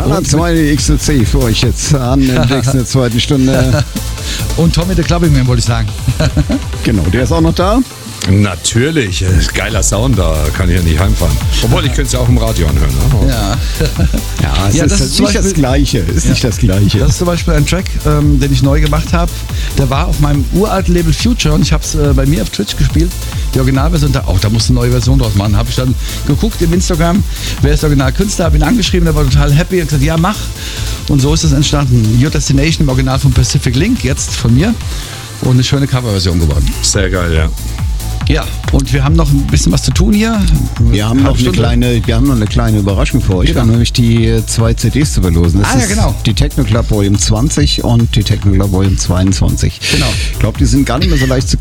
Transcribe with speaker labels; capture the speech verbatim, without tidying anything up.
Speaker 1: Schala zwei X L C für euch jetzt an in der nächsten zweiten Stunde.
Speaker 2: Und Tommy the Clubbing Man, wollte ich sagen.
Speaker 1: Genau, der ist auch noch da.
Speaker 3: Natürlich, geiler Sound, da kann ich ja nicht heimfahren. Obwohl, ich könnte es ja auch im Radio anhören. Ne?
Speaker 2: Ja.
Speaker 1: Ja, es
Speaker 2: Ja,
Speaker 1: ist,
Speaker 2: das
Speaker 1: das
Speaker 2: ist
Speaker 1: ist
Speaker 2: zum
Speaker 1: nicht das
Speaker 2: Beispiel-
Speaker 1: Gleiche. Ist nicht das Gleiche.
Speaker 2: Das ist zum Beispiel ein Track, ähm, den ich neu gemacht habe. Der war auf meinem uralten Label Future und ich habe es äh, bei mir auf Twitch gespielt. Die Originalversion, da, oh, da musste eine neue Version draus machen. Habe ich dann geguckt im Instagram, wer ist der Originalkünstler, habe ihn angeschrieben, der war total happy und gesagt, ja, mach. Und so ist es entstanden. Your Destination im Original von Pacific Link, jetzt von mir. Und eine schöne Coverversion geworden.
Speaker 3: Sehr geil, ja.
Speaker 2: Ja, und wir haben noch ein bisschen was zu tun hier.
Speaker 1: Wir haben, noch eine
Speaker 2: Stunde.
Speaker 1: kleine, wir haben noch eine kleine Überraschung für euch. Wir haben nämlich die äh, zwei C Ds zu verlosen. Das
Speaker 2: Ah, ja,
Speaker 1: ist
Speaker 2: genau.
Speaker 1: die Techno Club Volume zwanzig und die Techno Club Volume zweiundzwanzig.
Speaker 2: Genau.
Speaker 1: Ich glaube, die sind gar nicht mehr so leicht zu